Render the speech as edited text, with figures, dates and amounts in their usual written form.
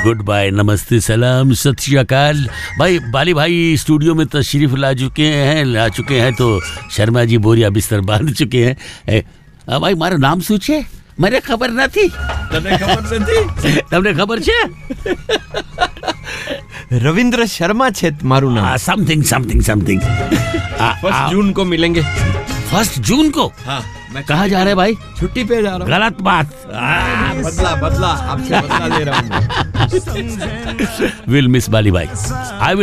Good bye, नमस्ते, सलाम, सत श्री अकाल। भाई बाली भाई स्टूडियो में तशरीफ ला चुके हैं तो शर्मा जी बोरिया बिस्तर बांध चुके हैं। भाई मारो नाम શું છે? મને ખબર નથી. તમને ખબર છે? रविंद्र शर्मा છે મારું નામ. समथिंग 1 जून को मिलेंगे. 1 जून को? हाँ. कहाँ जा रहे हैं भाई? छुट्टी पे जा रहा हूँ. गलत बात. बदला आपसे बदला ले रहा हूँ. We'll miss बाली भाई. I will